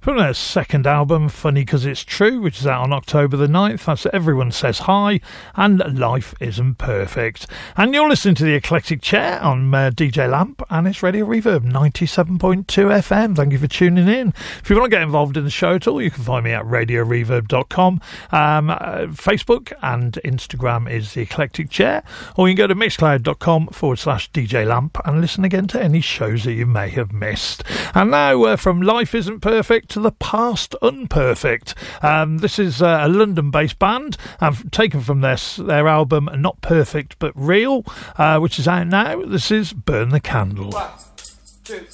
From their second album, Funny 'Cause It's True, which is out on October the 9th, that's Everyone Says Hi and Life Isn't Perfect. And you're listening to The Eclectic Chair on DJ Lamp, and it's Radio Reverb 97.2 FM. Thank you for tuning in. If you want to get involved in the show at all, you can find me at radioreverb.com. Facebook and Instagram is The Eclectic Chair, or you can go to mixcloud.com/DJ Lamp and listen again to any shows that you may have missed. And now from Life Isn't Perfect to The Past Unperfect. This is a London-based band. I've taken from their album Not Perfect But Real, which is out now. This is Burn the Candle. 1, 2,